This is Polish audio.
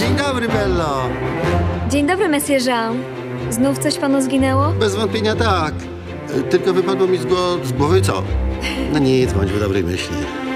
Dzień dobry, Bello. Dzień dobry, Monsieur Jean. Znów coś panu zginęło? Bez wątpienia tak. Tylko wypadło mi z głowy co? No nic, bądź w dobrej myśli.